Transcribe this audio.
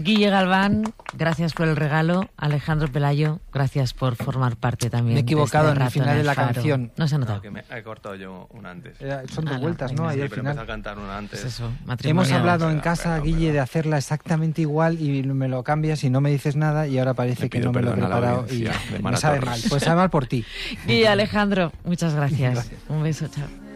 Guille Galván, gracias por el regalo. Alejandro Pelayo, gracias por formar parte también. Me he equivocado de este en el final de la Faro. canción. No se ha notado. No, que me he cortado yo una antes. Son dos vueltas, ¿no? venga. Ahí Sí, al pero final. empecé a cantar una antes. Pues eso, Hemos matrimonial. hablado en Perdón, casa, perdón, Guille, perdón. de hacerla exactamente igual y me lo cambias y no me dices nada y ahora parece Me que pido no me lo he perdón a la preparado y audiencia de me Mara sabe Torres. mal. Pues sabe mal por ti. Guille, Alejandro, muchas gracias. Gracias. Un beso, chao.